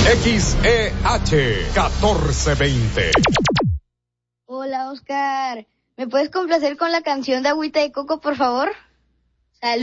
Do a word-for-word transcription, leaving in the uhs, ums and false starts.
X E H catorce veinte. Hola, Oscar. ¿Me puedes complacer con la canción de Agüita de Coco, por favor?